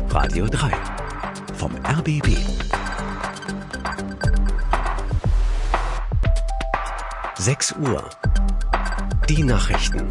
Radio 3 vom RBB. Sechs Uhr. Die Nachrichten.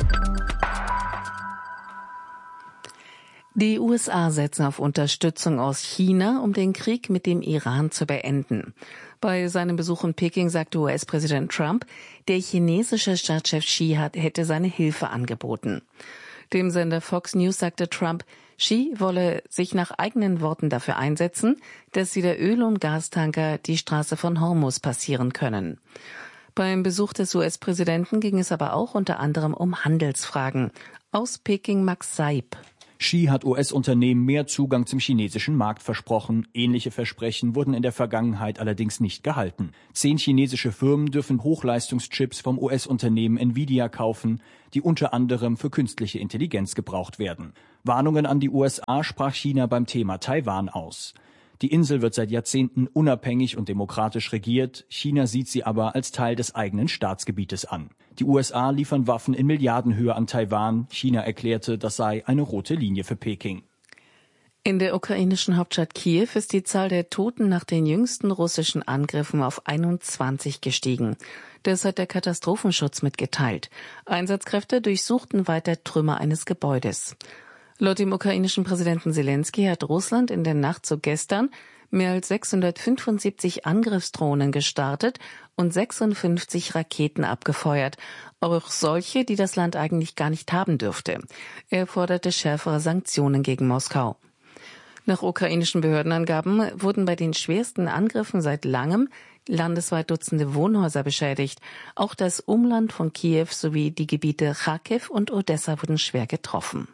Die USA setzen auf Unterstützung aus China, um den Krieg mit dem Iran zu beenden. Bei seinem Besuch in Peking sagte US-Präsident Trump, der chinesische Staatschef Xi hätte seine Hilfe angeboten. Dem Sender Fox News sagte Trump, Xi wolle sich nach eigenen Worten dafür einsetzen, dass wieder Öl- und Gastanker die Straße von Hormuz passieren können. Beim Besuch des US-Präsidenten ging es aber auch unter anderem um Handelsfragen. Aus Peking Max Seib. Xi hat US-Unternehmen mehr Zugang zum chinesischen Markt versprochen. Ähnliche Versprechen wurden in der Vergangenheit allerdings nicht gehalten. 10 chinesische Firmen dürfen Hochleistungschips vom US-Unternehmen Nvidia kaufen, die unter anderem für künstliche Intelligenz gebraucht werden. Warnungen an die USA sprach China beim Thema Taiwan aus. Die Insel wird seit Jahrzehnten unabhängig und demokratisch regiert. China sieht sie aber als Teil des eigenen Staatsgebietes an. Die USA liefern Waffen in Milliardenhöhe an Taiwan. China erklärte, das sei eine rote Linie für Peking. In der ukrainischen Hauptstadt Kiew ist die Zahl der Toten nach den jüngsten russischen Angriffen auf 21 gestiegen. Das hat der Katastrophenschutz mitgeteilt. Einsatzkräfte durchsuchten weiter Trümmer eines Gebäudes. Laut dem ukrainischen Präsidenten Zelensky hat Russland in der Nacht zu gestern mehr als 675 Angriffsdrohnen gestartet und 56 Raketen abgefeuert, auch solche, die das Land eigentlich gar nicht haben dürfte. Er forderte schärfere Sanktionen gegen Moskau. Nach ukrainischen Behördenangaben wurden bei den schwersten Angriffen seit langem landesweit Dutzende Wohnhäuser beschädigt. Auch das Umland von Kiew sowie die Gebiete Charkiw und Odessa wurden schwer getroffen.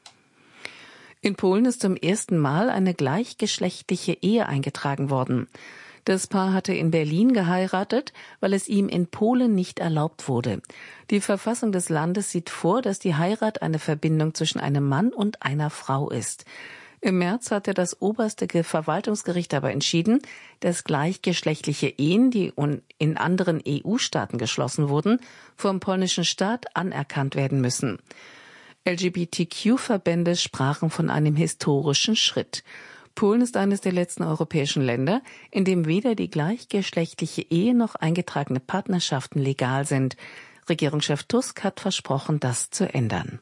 In Polen ist zum ersten Mal eine gleichgeschlechtliche Ehe eingetragen worden. Das Paar hatte in Berlin geheiratet, weil es ihm in Polen nicht erlaubt wurde. Die Verfassung des Landes sieht vor, dass die Heirat eine Verbindung zwischen einem Mann und einer Frau ist. Im März hatte das oberste Verwaltungsgericht aber entschieden, dass gleichgeschlechtliche Ehen, die in anderen EU-Staaten geschlossen wurden, vom polnischen Staat anerkannt werden müssen. LGBTQ-Verbände sprachen von einem historischen Schritt. Polen ist eines der letzten europäischen Länder, in dem weder die gleichgeschlechtliche Ehe noch eingetragene Partnerschaften legal sind. Regierungschef Tusk hat versprochen, das zu ändern.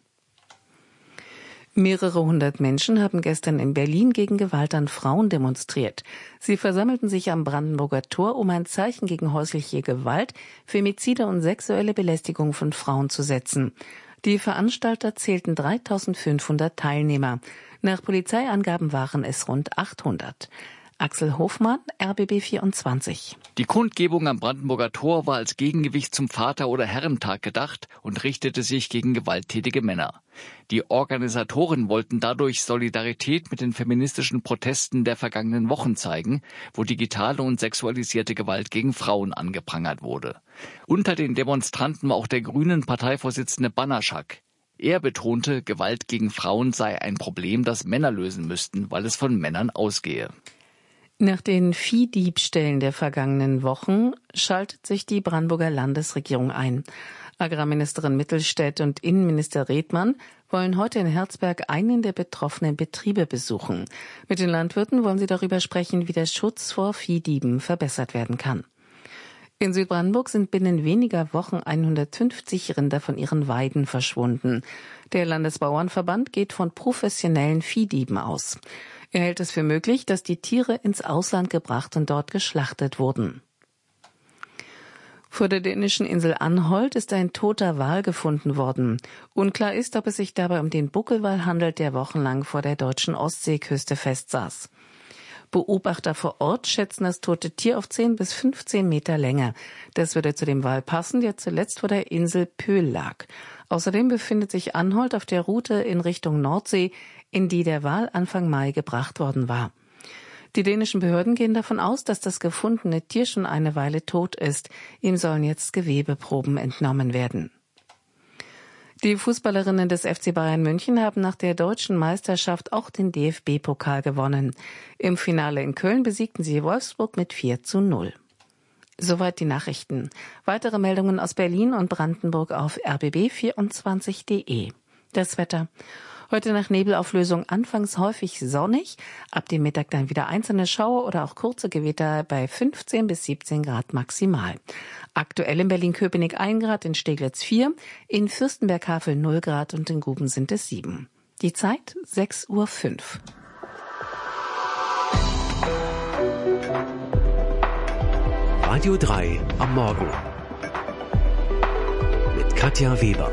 Mehrere hundert Menschen haben gestern in Berlin gegen Gewalt an Frauen demonstriert. Sie versammelten sich am Brandenburger Tor, um ein Zeichen gegen häusliche Gewalt, Femizide und sexuelle Belästigung von Frauen zu setzen. Die Veranstalter zählten 3.500 Teilnehmer. Nach Polizeiangaben waren es rund 800. Axel Hofmann, RBB 24. Die Kundgebung am Brandenburger Tor war als Gegengewicht zum Vater- oder Herrentag gedacht und richtete sich gegen gewalttätige Männer. Die Organisatoren wollten dadurch Solidarität mit den feministischen Protesten der vergangenen Wochen zeigen, wo digitale und sexualisierte Gewalt gegen Frauen angeprangert wurde. Unter den Demonstranten war auch der grünen Parteivorsitzende Banaschak. Er betonte, Gewalt gegen Frauen sei ein Problem, das Männer lösen müssten, weil es von Männern ausgehe. Nach den Viehdiebstählen der vergangenen Wochen schaltet sich die Brandenburger Landesregierung ein. Agrarministerin Mittelstädt und Innenminister Redmann wollen heute in Herzberg einen der betroffenen Betriebe besuchen. Mit den Landwirten wollen sie darüber sprechen, wie der Schutz vor Viehdieben verbessert werden kann. In Südbrandenburg sind binnen weniger Wochen 150 Rinder von ihren Weiden verschwunden. Der Landesbauernverband geht von professionellen Viehdieben aus. Er hält es für möglich, dass die Tiere ins Ausland gebracht und dort geschlachtet wurden. Vor der dänischen Insel Anholt ist ein toter Wal gefunden worden. Unklar ist, ob es sich dabei um den Buckelwal handelt, der wochenlang vor der deutschen Ostseeküste festsaß. Beobachter vor Ort schätzen das tote Tier auf 10 bis 15 Meter Länge. Das würde zu dem Wal passen, der zuletzt vor der Insel Pöhl lag. Außerdem befindet sich Anholt auf der Route in Richtung Nordsee, in die der Wal Anfang Mai gebracht worden war. Die dänischen Behörden gehen davon aus, dass das gefundene Tier schon eine Weile tot ist. Ihm sollen jetzt Gewebeproben entnommen werden. Die Fußballerinnen des FC Bayern München haben nach der deutschen Meisterschaft auch den DFB-Pokal gewonnen. Im Finale in Köln besiegten sie Wolfsburg mit 4:0. Soweit die Nachrichten. Weitere Meldungen aus Berlin und Brandenburg auf rbb24.de. Das Wetter. Heute nach Nebelauflösung anfangs häufig sonnig, ab dem Mittag dann wieder einzelne Schauer oder auch kurze Gewitter bei 15 bis 17 Grad maximal. Aktuell in Berlin-Köpenick 1 Grad, in Steglitz 4, in Fürstenberg-Havel 0 Grad und in Guben sind es 7. Die Zeit 6:05 Uhr. Radio 3 am Morgen mit Katja Weber.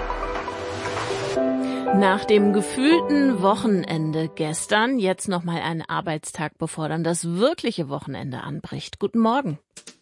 Nach dem gefühlten Wochenende gestern jetzt nochmal einen Arbeitstag, bevor dann das wirkliche Wochenende anbricht. Guten Morgen.